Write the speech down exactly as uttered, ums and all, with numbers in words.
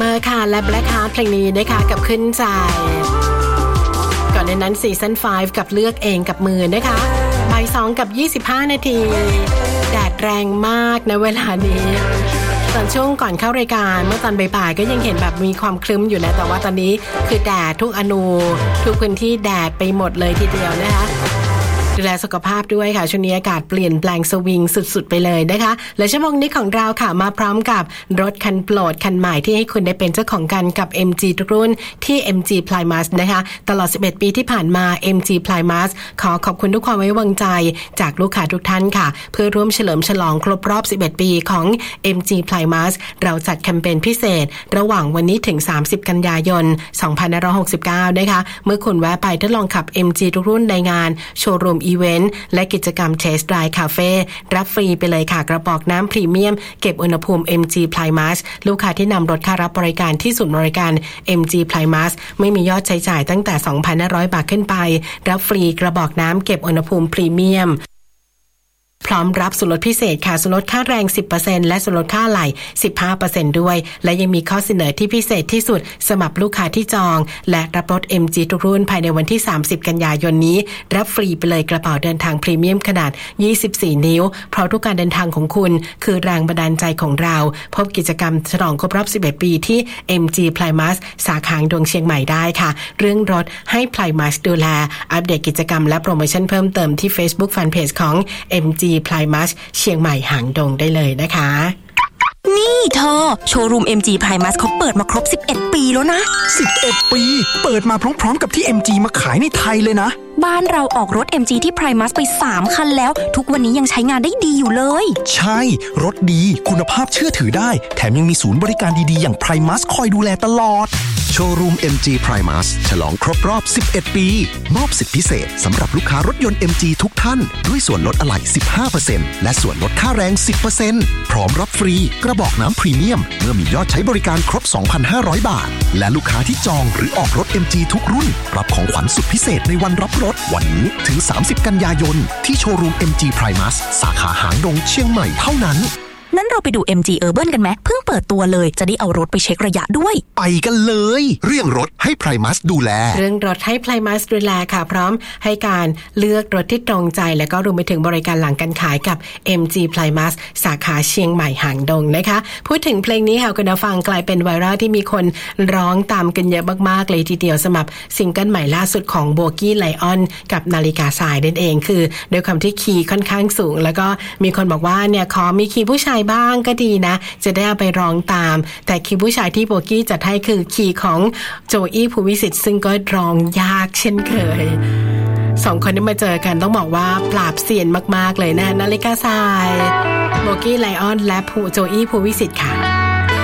Summer ค่ะและ Black Heart เพลงนี้นะคะกับขึ้นใจก่อนในนั้นซีซั่นห้ากับเลือกเองกับมือนะคะบ่ายสองกับยี่สิบห้านาทีแดดแรงมากนะเวลานี้ตอนช่วงก่อนเข้ารายการเมื่อตอนบ่ายๆก็ยังเห็นแบบมีความครึ้มอยู่นะแต่ว่าตอนนี้คือแดดทุกอนูทุกพื้นที่แดดไปหมดเลยทีเดียวนะคะดูแลสุขภาพด้วยค่ะช่วงนี้อากาศเปลี่ยนแปลงสวิงสุดๆไปเลยนะคะและชั่วโมงนี้ของเราค่ะมาพร้อมกับรถคันโปรดคันใหม่ที่ให้คุณได้เป็นเจ้าของกันกับ เอ็ม จี ทุกรุ่นที่ เอ็ม จี Primus นะคะตลอดสิบเอ็ดปีที่ผ่านมา เอ็ม จี Primus ขอขอบคุณทุกความไว้วางใจจากลูกค้าทุกท่านค่ะเพื่อร่วมเฉลิมฉลองครบรอบสิบเอ็ดปีของ เอ็ม จี Primus เราจัดแคมเปญพิเศษระหว่างวันนี้ถึงสามสิบกันยายนสองพันห้าร้อยหกสิบเก้านะคะเมื่อคุณแวะไปทดลองขับ เอ็ม จี ทุกรุ่นในงานโชว์รูมอีเวนต์และกิจกรรม Test Drive Cafe รับฟรีไปเลยค่ะกระบอกน้ำพรีเมียมเก็บอุณหภูมิ เอ็ม จี Primus ลูกค้าที่นำรถค่ารับบริการที่ศูนย์บริการ เอ็ม จี Primus ไม่มียอดใช้จ่ายตั้งแต่ สองพันห้าร้อย บาทขึ้นไปรับฟรีกระบอกน้ำเก็บอุณหภูมิพรีเมียมพร้อมรับส่วนลดพิเศษค่ะส่วนลดค่าแรง สิบเปอร์เซ็นต์ และส่วนลดค่าอะไหล่ สิบห้าเปอร์เซ็นต์ ด้วยและยังมีข้อเสนอที่พิเศษที่สุดสำหรับลูกค้าที่จองและรับรถ เอ็ม จี ทุกรุ่นภายในวันที่สามสิบกันยายนนี้รับฟรีไปเลยกระเป๋าเดินทางพรีเมียมขนาดยี่สิบสี่นิ้วเพราะทุกการเดินทางของคุณคือแรงบันดาลใจของเราพบกิจกรรมฉลองครบรอบสิบเอ็ดปีที่ เอ็ม จี Primus สาขาดวงเชียงใหม่ได้ค่ะเรื่องรถให้ Primus ดูแลอัปเดตกิจกรรมและโปรโมชั่นเพิ่มเติมที่ Facebook Fanpage ของ เอ็ม จี Primusเชียงใหม่หางดงได้เลยนะคะนี่เธอโชว์รูม เอ็ม จี Primus เขาเปิดมาครบสิบเอ็ดปีแล้วนะสิบเอ็ดปีเปิดมาพร้อมๆกับที่ เอ็ม จี มาขายในไทยเลยนะบ้านเราออกรถ เอ็ม จี ที่ Primus ไปสามคันแล้วทุกวันนี้ยังใช้งานได้ดีอยู่เลยใช่รถดีคุณภาพเชื่อถือได้แถมยังมีศูนย์บริการดีๆอย่าง Primus คอยดูแลตลอดโชว์รูม เอ็ม จี Primus ฉลองครบรอบสิบเอ็ดปีมอบสิทธิพิเศษสำหรับลูกค้ารถยนต์ เอ็ม จี ทุกท่านด้วยส่วนลดอะไหล่ สิบห้าเปอร์เซ็นต์ และส่วนลดค่าแรง สิบเปอร์เซ็นต์ พร้อมรับฟรีกระบอกน้ำพรีเมียมเมื่อมียอดใช้บริการครบ สองพันห้าร้อย บาทและลูกค้าที่จองหรือออกรถ เอ็ม จี ทุกรุ่นรับของขวัญสุดพิเศษในวันรับรถวันนี้ถึงสามสิบกันยายนที่โชว์รูม เอ็ม จี Primus สาขาหางดงเชียงใหม่เท่านั้นนั้นเราไปดู เอ็ม จี Urban กันไหมเพิ่งเปิดตัวเลยจะได้เอารถไปเช็คระยะด้วยไปกันเลยเรื่องรถให้ Primus ดูแลเรื่องรถให้ Primus ดูแลค่ะพร้อมให้การเลือกรถที่ตรงใจและก็รวมไปถึงบริการหลังการขายกับ เอ็ม จี Primus สาขาเชียงใหม่หางดงนะคะพูดถึงเพลงนี้ค่ะคุณผู้ฟังกลายเป็นไวรัลที่มีคนร้องตามกันเยอะมากๆเลยทีเดียวสำหรับซิงเกิลใหม่ล่าสุดของโบกี้ไลออนกับนาฬิกาทรายนั่นเองคือโดยความที่คีย์ค่อนข้างสูงแล้วก็มีคนบอกว่าเนี่ยขอมีคีย์ผู้ชายบ้างก็ดีนะจะได้เอาไปร้องตามแต่คีย์ผู้ชายที่โบกี้จัดให้คือคีย์ของโจอี้ภูวิสิทธิ์ซึ่งก็ร้องยากเช่นเคยสองคนนี้มาเจอกันต้องบอกว่าปราบเซียนมากๆเลยนะนาฬิกาทรายโบกี้ไลออนและโจอี้ภูวิสิทธิ์ค่ะ